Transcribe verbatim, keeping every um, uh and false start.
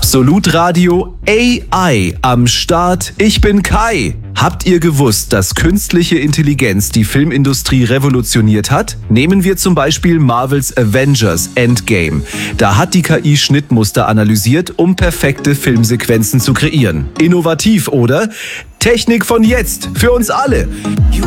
Absolut Radio A I am Start. Ich bin Kai. Habt ihr gewusst, dass künstliche Intelligenz die Filmindustrie revolutioniert hat? Nehmen wir zum Beispiel Marvels Avengers Endgame. Da hat die K I Schnittmuster analysiert, um perfekte Filmsequenzen zu kreieren. Innovativ, oder? Technik von jetzt, für uns alle.